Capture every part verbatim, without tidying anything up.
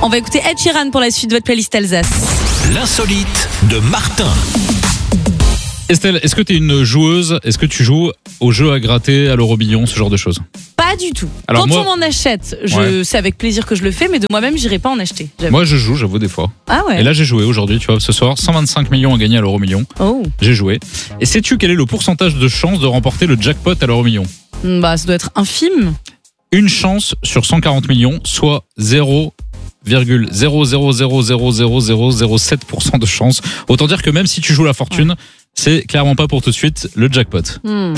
On va écouter Ed Sheeran pour la suite de votre playlist Alsace. L'insolite de Martin. Estelle, est-ce que tu es une joueuse? Est-ce que tu joues aux jeux à gratter, à l'euro million, ce genre de choses? Pas du tout. Alors Quand moi- on m'en achète, je... Ouais. c'est avec plaisir que je le fais, mais de moi-même, j'irai pas en acheter. J'avoue. Moi, je joue, j'avoue, des fois. Ah ouais. Et là, j'ai joué aujourd'hui, tu vois, ce soir, cent vingt-cinq millions à gagner à l'euro million. Oh. J'ai joué. Et sais-tu quel est le pourcentage de chance de remporter le jackpot à l'euro million? Bah, ça doit être infime. Une chance sur cent quarante millions, soit zéro virgule zéro zéro zéro zéro zéro zéro zéro sept pour cent de chance. Autant dire que même si tu joues la fortune, c'est clairement pas pour tout de suite le jackpot. Hmm.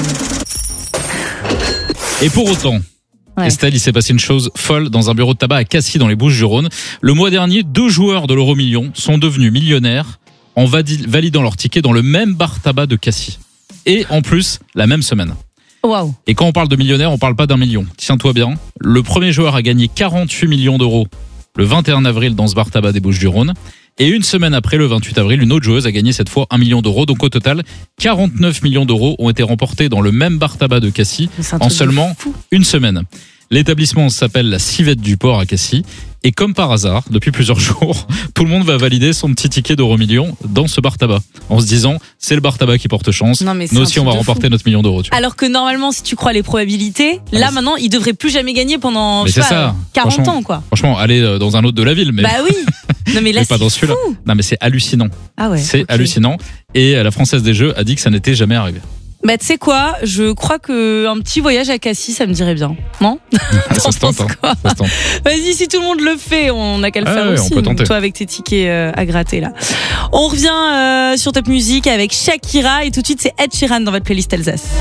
Et pour autant, Ouais. Estelle, il s'est passé une chose folle dans un bureau de tabac à Cassis dans les Bouches-du-Rhône. Le mois dernier, deux joueurs de l'euro million sont devenus millionnaires en vadi- validant leur ticket dans le même bar tabac de Cassis. Et en plus, la même semaine. Waouh. Et quand on parle de millionnaire, on parle pas d'un million. Tiens-toi bien, le premier joueur a gagné quarante-huit millions d'euros le vingt et un avril dans ce bar tabac des Bouches-du-Rhône. Et une semaine après, le vingt-huit avril, une autre joueuse a gagné cette fois un million d'euros. Donc au total, quarante-neuf millions d'euros ont été remportés dans le même bar tabac de Cassis Mais c'est un en truc de seulement fou. une semaine. L'établissement s'appelle la Civette du Port à Cassis. Et comme par hasard, depuis plusieurs jours, tout le monde va valider son petit ticket d'euro million dans ce bar tabac. En se disant, c'est le bar tabac qui porte chance. Non, mais c'est Nous un aussi, on truc va de fou. remporter notre million d'euros. Tu vois. Alors que normalement, si tu crois les probabilités, mais là c'est- maintenant, il devrait plus jamais gagner pendant Mais je sais c'est pas, ça. quarante Franchement. ans, quoi. Franchement, aller euh, dans un autre de la ville, mais, Bah oui. Non mais là, mais pas c'est dans celui-là. fou. Non, mais c'est hallucinant. Ah ouais. C'est ok. hallucinant. Et euh, la Française des Jeux a dit que ça n'était jamais arrivé. Bah tu sais quoi, je crois que un petit voyage à Cassis, ça me dirait bien. Non? Ça se T'en tente, hein. penses quoi? Ça se tente. Vas-y, si tout le monde le fait, on n'a qu'à le Ah faire ouais, on aussi. peut tenter. Toi avec tes tickets euh, à gratter là. On revient euh, sur Top Music avec Shakira et tout de suite c'est Ed Sheeran dans votre playlist Alsace.